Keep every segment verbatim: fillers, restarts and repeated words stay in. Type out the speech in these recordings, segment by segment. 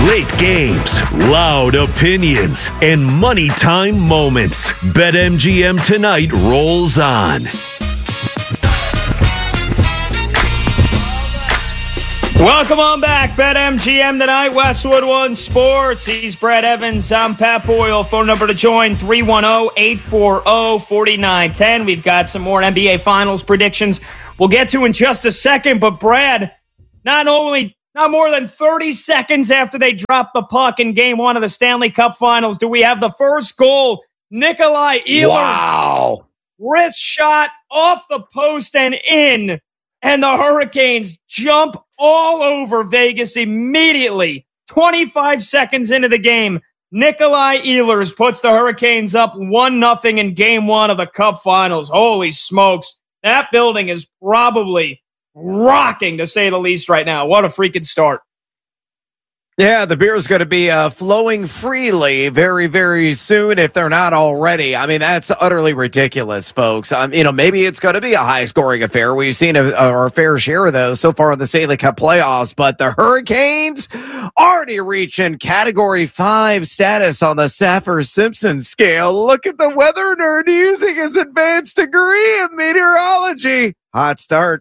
Great games, loud opinions, and money time moments. BetMGM tonight rolls on. Welcome on back, BetMGM tonight, Westwood One Sports. He's Brad Evans, I'm Pat Boyle. Phone number to join, three one zero, eight four zero, four nine one zero. We've got some more N B A Finals predictions we'll get to in just a second. But Brad, not only not more than thirty seconds after they dropped the puck in game one of the Stanley Cup Finals, do we have the first goal. Nikolai Ehlers. Wow. Wrist shot off the post and in. And the Hurricanes jump all over Vegas immediately. twenty-five seconds into the game, Nikolai Ehlers puts the Hurricanes up one nothing in game one of the Cup Finals. Holy smokes. That building is probably rocking, to say the least, right now. What a freaking start. Yeah, the beer is going to be uh, flowing freely very, very soon if they're not already. I mean, that's utterly ridiculous, folks. Um, you know, maybe it's going to be a high-scoring affair. We've seen a, our fair share of those so far in the Stanley Cup playoffs, but the Hurricanes already reaching Category five status on the Saffir-Simpson scale. Look at the weather nerd using his advanced degree in meteorology. Hot start.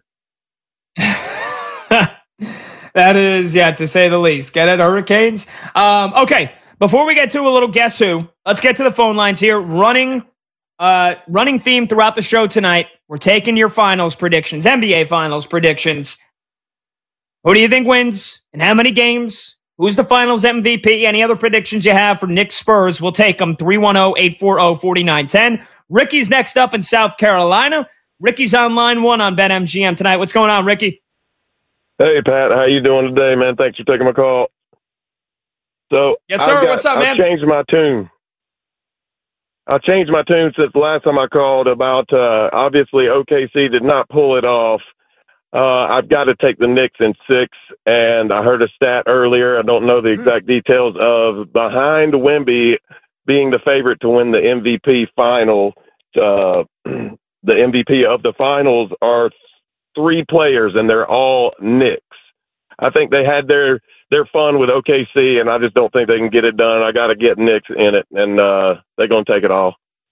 That is, yeah, to say the least. Get it, Hurricanes? Um, okay, before we get to a little Guess Who, let's get to the phone lines here. Running uh, running theme throughout the show tonight. We're taking your finals predictions, N B A finals predictions. Who do you think wins and how many games? Who's the finals M V P? Any other predictions you have for Knicks Spurs? We'll take them, three one zero, eight four zero, four nine one zero. Ricky's next up in South Carolina. Ricky's on line one on BetMGM tonight. What's going on, Ricky? Hey, Pat. How you doing today, man? Thanks for taking my call. So, yes, sir. Got, What's up, man? I changed my tune. I changed my tune since the last time I called about, uh, obviously, O K C did not pull it off. Uh, I've got to take the Knicks in six, and I heard a stat earlier. I don't know the exact details of behind Wemby being the favorite to win the M V P final. Uh, the M V P of the finals are three players, and they're all Knicks. I think they had their their fun with O K C, and I just don't think they can get it done. I got to get Knicks in it, and uh, they're going to take it all.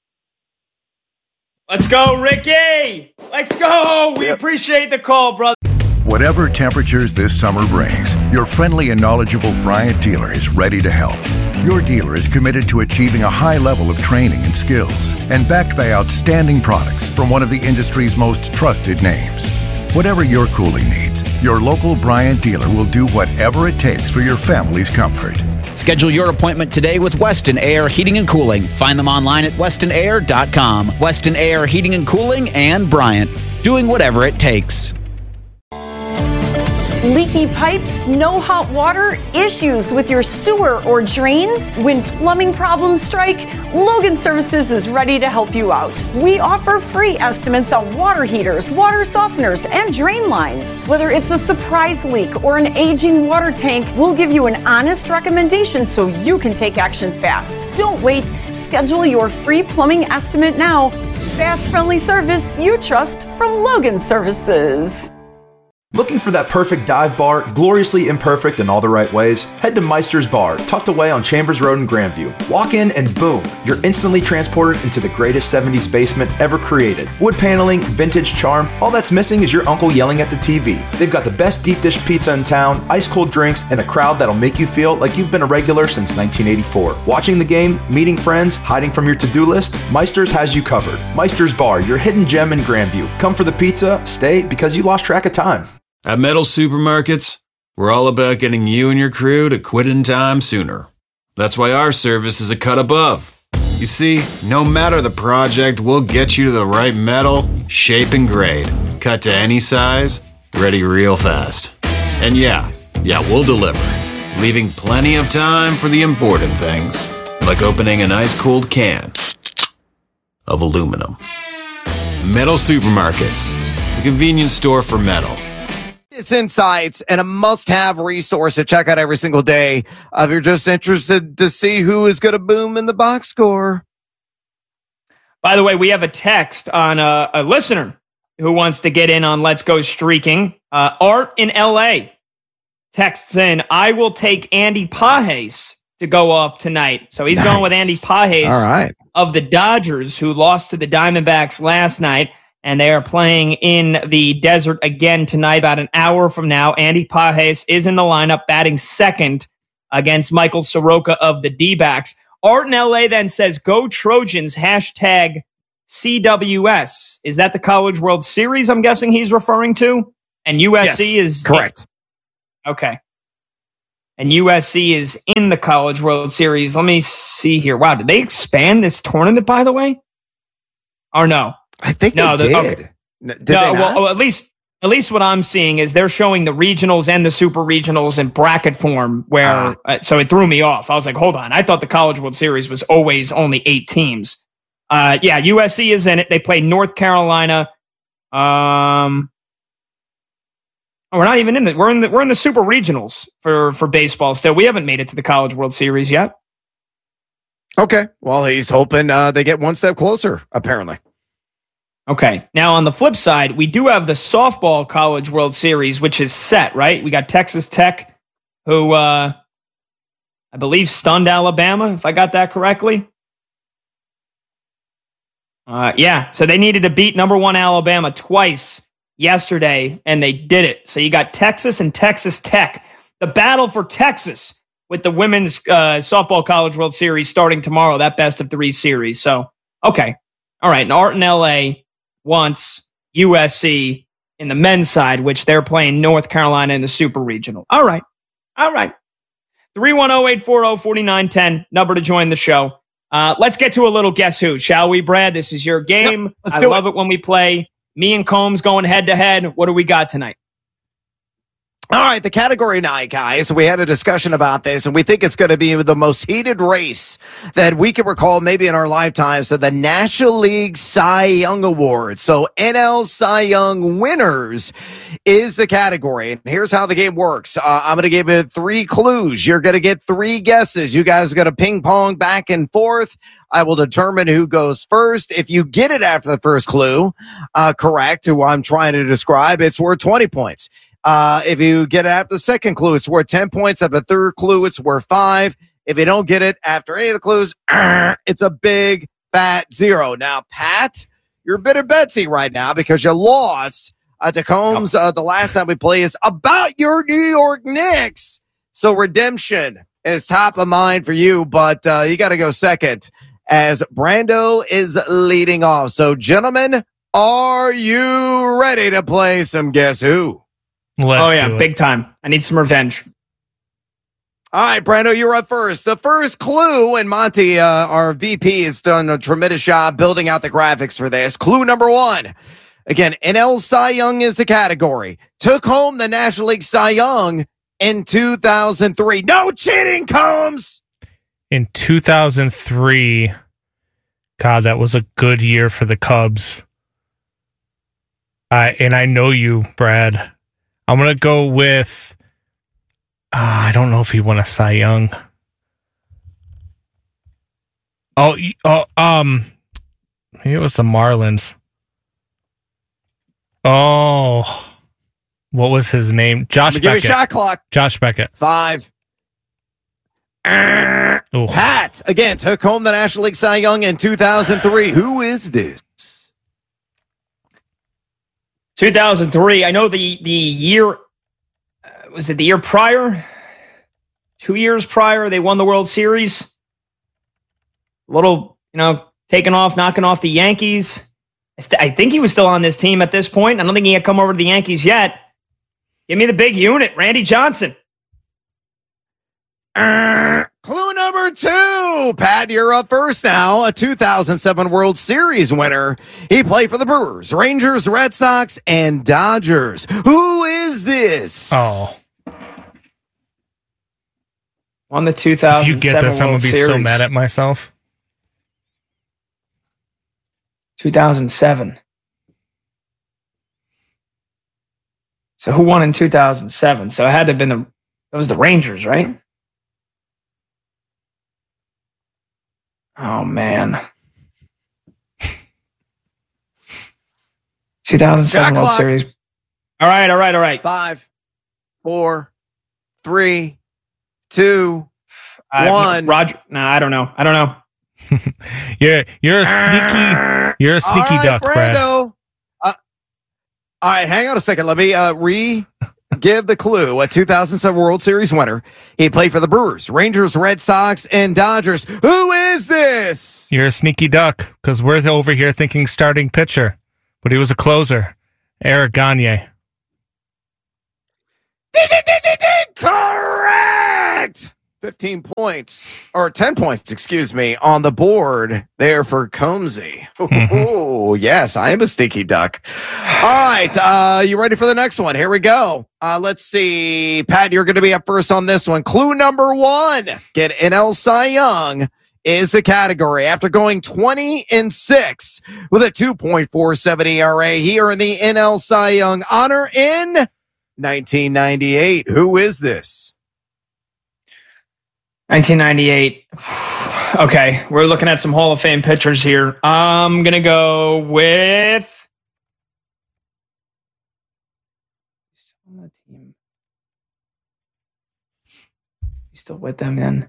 Let's go, Ricky! Let's go! We yep. appreciate the call, brother. Whatever temperatures this summer brings, your friendly and knowledgeable Bryant dealer is ready to help. Your dealer is committed to achieving a high level of training and skills, and backed by outstanding products from one of the industry's most trusted names. Whatever your cooling needs, your local Bryant dealer will do whatever it takes for your family's comfort. Schedule your appointment today with Weston Air Heating and Cooling. Find them online at weston air dot com. Weston Air Heating and Cooling and Bryant, doing whatever it takes. Leaky pipes, no hot water, issues with your sewer or drains? When plumbing problems strike, Logan Services is ready to help you out. We offer free estimates on water heaters, water softeners, and drain lines. Whether it's a surprise leak or an aging water tank, we'll give you an honest recommendation so you can take action fast. Don't wait. Schedule your free plumbing estimate now. Fast, friendly service you trust from Logan Services. Looking for that perfect dive bar, gloriously imperfect in all the right ways? Head to Meister's Bar, tucked away on Chambers Road in Grandview. Walk in and boom, you're instantly transported into the greatest seventies basement ever created. Wood paneling, vintage charm, all that's missing is your uncle yelling at the T V. They've got the best deep dish pizza in town, ice cold drinks, and a crowd that'll make you feel like you've been a regular since nineteen eighty-four. Watching the game, meeting friends, hiding from your to-do list, Meister's has you covered. Meister's Bar, your hidden gem in Grandview. Come for the pizza, stay because you lost track of time. At Metal Supermarkets, we're all about getting you and your crew to quit in time sooner. That's why our service is a cut above. You see, no matter the project, we'll get you to the right metal, shape, and grade. Cut to any size, ready real fast. And yeah, yeah, we'll deliver, leaving plenty of time for the important things, like opening an ice-cold can of aluminum. Metal Supermarkets, the convenience store for metal. It's insights and a must-have resource to check out every single day uh, if you're just interested to see who is going to boom in the box score. By the way, we have a text on a, a listener who wants to get in on Let's Go Streaking. Uh, Art in L A texts in, I will take Andy Pages to go off tonight. So he's nice. Going with Andy Pages All right. of the Dodgers, who lost to the Diamondbacks last night. And they are playing in the desert again tonight, about an hour from now. Andy Pages is in the lineup, batting second against Michael Soroka of the D-backs. Art in L A then says, go Trojans, hashtag C W S. Is that the College World Series I'm guessing he's referring to? And U S C yes, is... correct. Okay. And U S C is in the College World Series. Let me see here. Wow, did they expand this tournament, by the way? Or no? I think no, they the, did. Okay. No, did no, they not? Well, at least at least what I'm seeing is they're showing the regionals and the super regionals in bracket form. Where uh, uh, so it threw me off. I was like, hold on. I thought the College World Series was always only eight teams. Uh, yeah, U S C is in it. They play North Carolina. Um, oh, we're not even in the we're in the we're in the super regionals for for baseball still. We haven't made it to the College World Series yet. Okay. Well, he's hoping uh, they get one step closer. Apparently. Okay. Now, on the flip side, we do have the softball College World Series, which is set, right? We got Texas Tech, who uh, I believe stunned Alabama, if I got that correctly. Uh, yeah, so they needed to beat number one Alabama twice yesterday, and they did it. So you got Texas and Texas Tech. The battle for Texas with the women's uh, softball College World Series starting tomorrow, that best of three series. So, okay. All right, and Art in L A wants U S C in the men's side, which they're playing North Carolina in the Super Regional. All right. All right. three one zero, eight four zero, four nine one zero, number to join the show. Uh, let's get to a little Guess Who, shall we, Brad? This is your game. Yep, I love it. it when we play. Me and Combs going head-to-head. What do we got tonight? All right, the category night, guys. We had a discussion about this, and we think it's going to be the most heated race that we can recall maybe in our lifetimes. So the National League Cy Young Award. So N L Cy Young winners is the category. And here's how the game works. Uh, I'm going to give you three clues. You're going to get three guesses. You guys are going to ping pong back and forth. I will determine who goes first. If you get it after the first clue, uh, correct, who I'm trying to describe, it's worth twenty points. Uh, if you get it after the second clue, it's worth ten points. After the third clue, it's worth five. If you don't get it after any of the clues, uh, it's a big fat zero. Now, Pat, you're a bit of Betsy right now because you lost uh, to Combs uh, the last time we played is about your New York Knicks. So redemption is top of mind for you, but uh, you got to go second as Brando is leading off. So, gentlemen, are you ready to play some Guess Who? Let's oh, yeah, big time. I need some revenge. All right, Brando, you're up first. The first clue, and Monty, uh, our V P, has done a tremendous job building out the graphics for this. Clue number one. Again, N L Cy Young is the category. Took home the National League Cy Young in two thousand three. No cheating, Combs! In two thousand three, God, that was a good year for the Cubs. Uh, and I know you, Brad. I'm going to go with, uh, I don't know if he won a Cy Young. Oh, oh, um, maybe it was the Marlins. Oh, what was his name? Josh Beckett. Give you a shot clock. Josh Beckett. Five. Uh, Pat, again, took home the National League Cy Young in two thousand three. Who is this? two thousand three. I know the the year, uh, was it the year prior? Two years prior, they won the World Series. A little, you know, taking off, knocking off the Yankees. I, st- I think he was still on this team at this point. I don't think he had come over to the Yankees yet. Give me the big unit, Randy Johnson. Uh, clue number two. Pat, you're up first now. A two thousand seven World Series winner. He played for the Brewers, Rangers, Red Sox, and Dodgers. Who is this? Oh. On the two thousand seven If you get this, World I'm going to be Series. so mad at myself. two thousand seven. So who won in two thousand seven? So it had to have been the, it was the Rangers, right? Oh, man. two thousand seven World Series. All right, all right, all right. Five, four, three, two, Uh, one. Roger. No, I don't know. I don't know. You're you're a sneaky you're a sneaky All right, duck, Brad. Brando. Uh, all right, hang on a second. Let me uh, re give the clue. A two thousand seven World Series winner. He played for the Brewers, Rangers, Red Sox, and Dodgers. Who is this? You're a sneaky duck because we're over here thinking starting pitcher, but he was a closer. Eric Gagne. Correct. fifteen points, or ten points, excuse me, on the board there for Combsy. Oh, yes, I am a stinky duck. All right, uh, you ready for the next one? Here we go. Uh, let's see. Pat, you're going to be up first on this one. Clue number one. Get N L Cy Young is the category. After going twenty and six with a two point four seven E R A, he earned the N L Cy Young honor in nineteen ninety-eight. Who is this? nineteen ninety-eight. Okay, we're looking at some Hall of Fame pitchers here. I'm going to go with... He's still on the team. He's still with them then.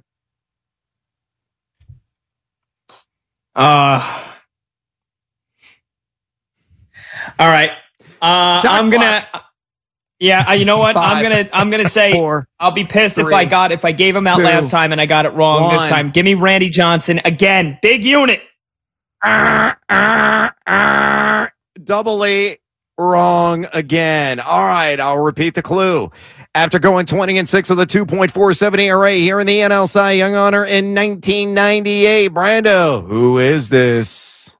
Uh, all right. Uh, Shot I'm going to... Yeah, uh, you know what? Five, I'm gonna I'm gonna say four, I'll be pissed three, if I got if I gave him out two, last time and I got it wrong one. this time. Give me Randy Johnson again. Big unit. Uh, uh, uh, doubly wrong again. All right, I'll repeat the clue. After going twenty and six with a two point four seven E R A here in the N L Cy Young honor in nineteen ninety-eight, Brando, who is this?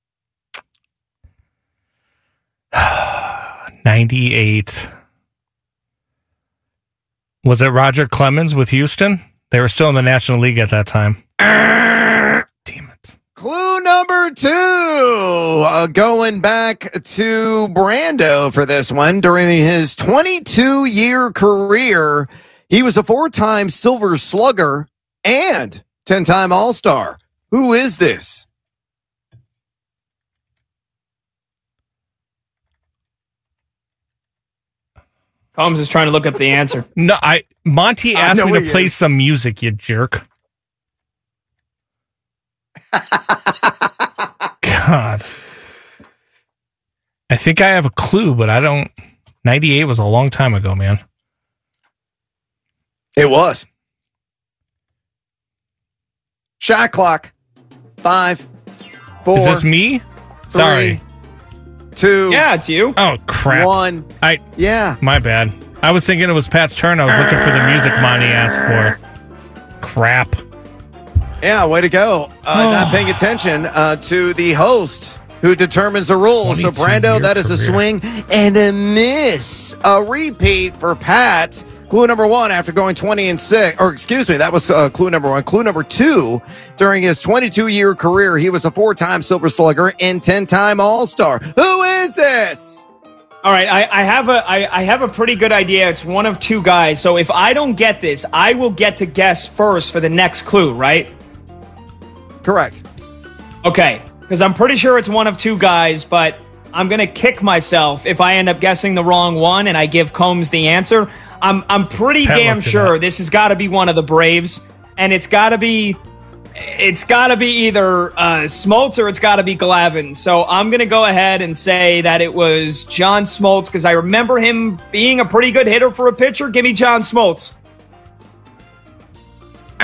ninety-eight. Was it Roger Clemens with Houston? They were still in the National League at that time. Damn it. Clue number two, uh, going back to Brando for this one. During his twenty-two year career, he was a four-time Silver Slugger and ten-time All-Star. Who is this? Combs is trying to look up the answer. No, I Monty I asked know me to he play is. some music, you jerk. God. I think I have a clue, but I don't. ninety-eight was a long time ago, man. It was. Shot clock. Five, four. Is this me? Sorry. Three, two. Yeah, it's you. Oh, crap. One. I. Yeah. My bad. I was thinking it was Pat's turn. I was looking for the music Monty asked for. Crap. Yeah, way to go. Uh, not paying attention uh, to the host who determines the rules. So, Brando, that is a swing and a miss. A repeat for Pat. Clue number one, after going twenty and six, or excuse me, that was uh, clue number one. Clue number two, during his twenty-two year career, he was a four-time Silver Slugger and ten-time All-Star. Who is this? All right, I, I have a I, I have a pretty good idea. It's one of two guys. So if I don't get this, I will get to guess first for the next clue, right? Correct. Okay, because I'm pretty sure it's one of two guys, but I'm gonna kick myself if I end up guessing the wrong one and I give Combs the answer. I'm I'm pretty Pat damn looked it sure up. this has got to be one of the Braves, and it's got to be it's got to be either uh, Smoltz or it's got to be Glavine. So I'm gonna go ahead and say that it was John Smoltz because I remember him being a pretty good hitter for a pitcher. Give me John Smoltz. All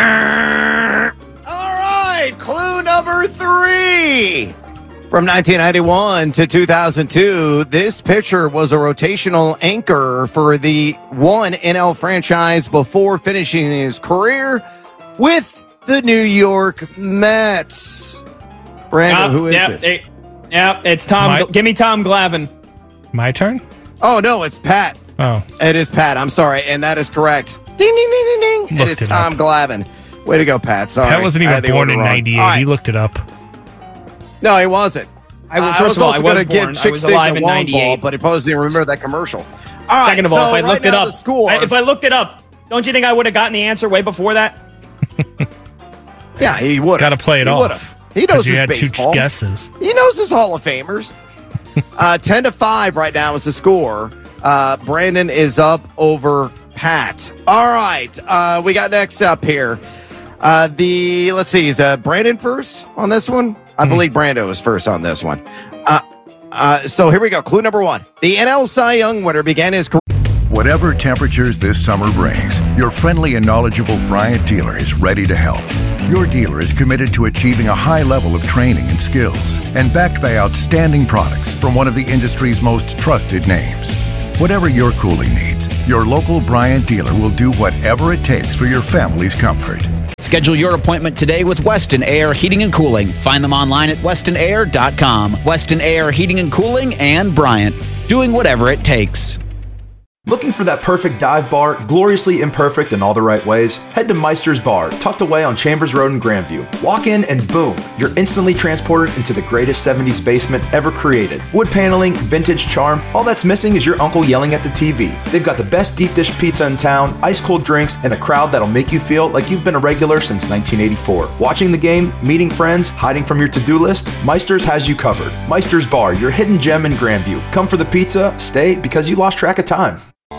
right, clue number three. From nineteen ninety-one to two thousand two, this pitcher was a rotational anchor for the one N L franchise before finishing his career with the New York Mets. Brandon, Yep, who is yep, this? it- yep, it's Tom. My- give me Tom Glavine. My turn? Oh, no, it's Pat. Oh. It is Pat. I'm sorry, and that is correct. Ding, ding, ding, ding, ding. It Looked is it Tom up. Glavine. Way to go, Pat. Sorry. Pat wasn't I even had the born order in wrong. ninety-eight. All right. He looked it up. No, he wasn't. I was, Uh, first of all, I also was going to born. give I Chick was State alive the in long ninety-eight. ball, but he supposed didn't remember that commercial. All right, Second of all, so if I right looked it now up, the score, I- if I looked it up, don't you think I would have gotten the answer way before that? yeah, he would Got to play it he off. would've. He knows 'Cause you his had baseball. two guesses. He knows his Hall of Famers. uh, ten to five right now is the score. Uh, Brandon is up over Pat. All right. Uh, we got next up here. Uh, the let's see, is uh, Brandon first on this one? I mm. believe Brando is first on this one. Uh, uh, so here we go. Clue number one. The N L Cy Young winner began his career. Whatever temperatures this summer brings, your friendly and knowledgeable Bryant dealer is ready to help. Your dealer is committed to achieving a high level of training and skills, and backed by outstanding products from one of the industry's most trusted names. Whatever your cooling needs, your local Bryant dealer will do whatever it takes for your family's comfort. Schedule your appointment today with Weston Air Heating and Cooling. Find them online at weston air dot com. Weston Air Heating and Cooling and Bryant, doing whatever it takes. Looking for that perfect dive bar, gloriously imperfect in all the right ways? Head to Meister's Bar, tucked away on Chambers Road in Grandview. Walk in and boom, you're instantly transported into the greatest seventies basement ever created. Wood paneling, vintage charm, all that's missing is your uncle yelling at the T V. They've got the best deep dish pizza in town, ice cold drinks, and a crowd that'll make you feel like you've been a regular since nineteen eighty-four. Watching the game, meeting friends, hiding from your to-do list, Meister's has you covered. Meister's Bar, your hidden gem in Grandview. Come for the pizza, stay because you lost track of time.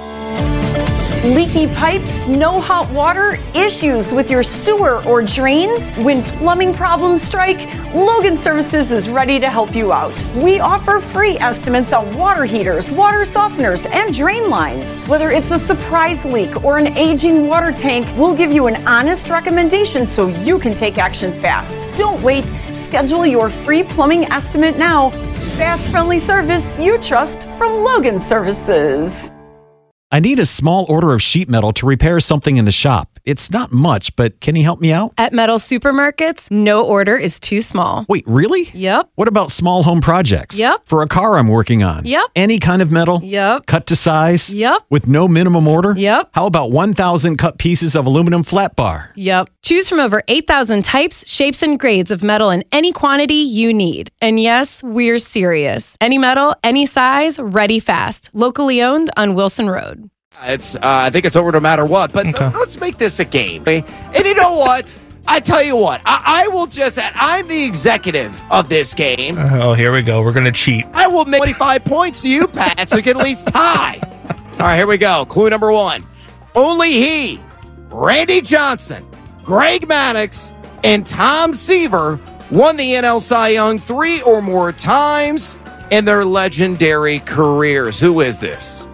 Leaky pipes, no hot water, issues with your sewer or drains? When plumbing problems strike, Logan Services is ready to help you out. We offer free estimates on water heaters, water softeners, and drain lines. Whether it's a surprise leak or an aging water tank, we'll give you an honest recommendation so you can take action fast. Don't wait. Schedule your free plumbing estimate now. Fast, friendly service you trust from Logan Services. I need a small order of sheet metal to repair something in the shop. It's not much, but can you help me out? At Metal Supermarkets, no order is too small. Wait, really? Yep. What about small home projects? Yep. For a car I'm working on? Yep. Any kind of metal? Yep. Cut to size? Yep. With no minimum order? Yep. How about one thousand cut pieces of aluminum flat bar? Yep. Choose from over eight thousand types, shapes, and grades of metal in any quantity you need. And yes, we're serious. Any metal, any size, ready fast. Locally owned on Wilson Road. It's, uh, I think it's over no matter what, but okay. Let's make this a game. And you know what? I tell you what, I, I will just, I'm the executive of this game. Oh, here we go. We're going to cheat. I will make twenty-five points to you, Pat, so you can at least tie. All right, here we go. Clue number one. Only he, Randy Johnson, Greg Maddux, and Tom Seaver won the N L Cy Young three or more times in their legendary careers. Who is this?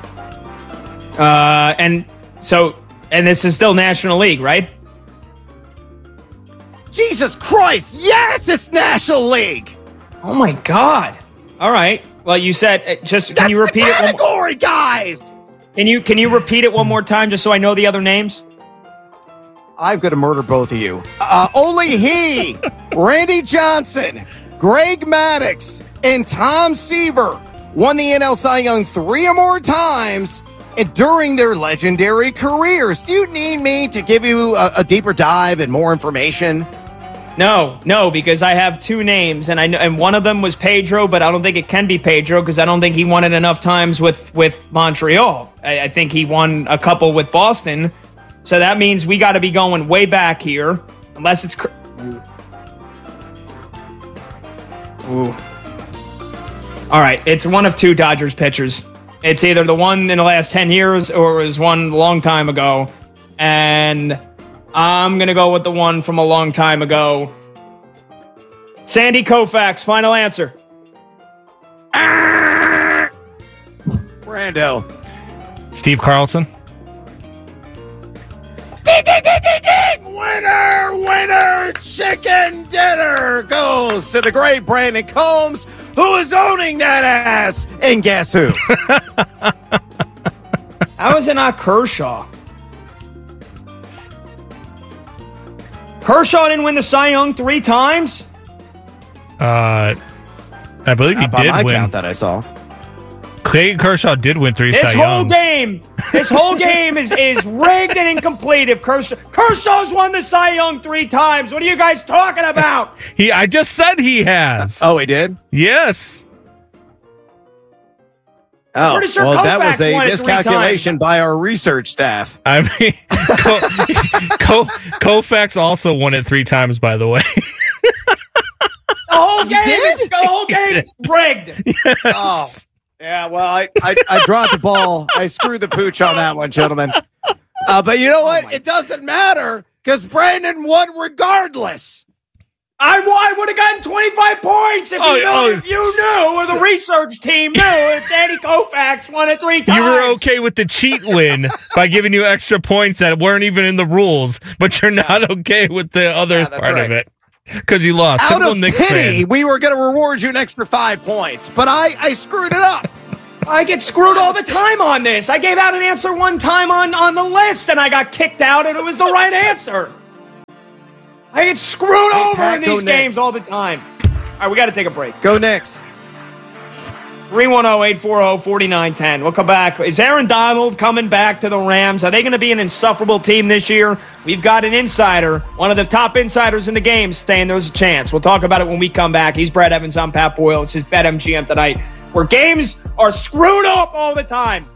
Uh, and so, and this is still National League, right? Jesus Christ! Yes, it's National League. Oh my God! All right. Well, you said uh, just. Can That's you repeat the it? Category, it guys. Can you can you repeat it one more time, just so I know the other names? I'm going to murder both of you. Uh, only he, Randy Johnson, Greg Maddux, and Tom Seaver won the N L Cy Young three or more times and during their legendary careers. Do you need me to give you a, a deeper dive and more information? No, no, because I have two names, and I know, and one of them was Pedro, but I don't think it can be Pedro because I don't think he won it enough times with with Montreal. I, I think he won a couple with Boston, so that means we got to be going way back here, unless it's. Cr- Ooh. All right, it's one of two Dodgers pitchers. It's either the one in the last ten years or it was one a long time ago. And I'm going to go with the one from a long time ago. Sandy Koufax, final answer. Brando. Steve Carlson. Ding, ding, ding, ding, ding! Winner, winner, chicken dinner goes to the great Brandon Combs, who is owning that ass. And guess who? How is it not Kershaw? Kershaw didn't win the Cy Young three times? Uh, I believe he Not by did my win. count that I saw. Clayton Kershaw did win three This Cy whole Youngs. game, this whole game is, is rigged and incomplete. If Kershaw, Kershaw's won the Cy Young three times. What are you guys talking about? He, I just said he has. Oh, he did? Yes. Oh, Pretty sure well, that Koufax was a won it three miscalculation by our research staff. I mean, Ko- Ko- Koufax also won it three times, by the way. The whole game, is, the whole game is rigged. Yes. Oh. Yeah, well, I, I, I dropped the ball. I screwed the pooch on that one, gentlemen. Uh, but you know what? Oh it doesn't matter because Brandon won regardless. I, I would have gotten twenty-five points if, oh, you, knew, oh, if you knew, or the research team knew. It's Andy Koufax won it three times. You were okay with the cheat win by giving you extra points that weren't even in the rules, but you're not yeah. okay with the other yeah, part right. of it because you lost. Out Typical of Knicks pity, fan. we were going to reward you an extra five points, but I, I screwed it up. I get screwed all the time on this. I gave out an answer one time on, on the list, and I got kicked out, and it was the right answer. I get screwed hey, over Pat, in these games Knicks. all the time. All right, we got to take a break. Go Knicks. three one zero, eight four zero, four nine one zero. We'll come back. Is Aaron Donald coming back to the Rams? Are they going to be an insufferable team this year? We've got an insider, one of the top insiders in the game, saying there's a chance. We'll talk about it when we come back. He's Brad Evans. I'm Pat Boyle. This is BetMGM Tonight, where games are screwed up all the time.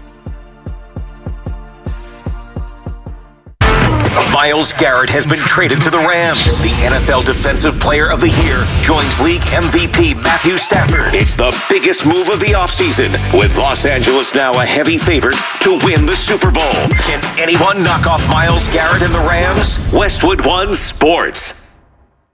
Myles Garrett has been traded to the Rams. The N F L Defensive Player of the Year joins league M V P Matthew Stafford. It's the biggest move of the offseason, with Los Angeles now a heavy favorite to win the Super Bowl. Can anyone knock off Myles Garrett and the Rams? Westwood One Sports.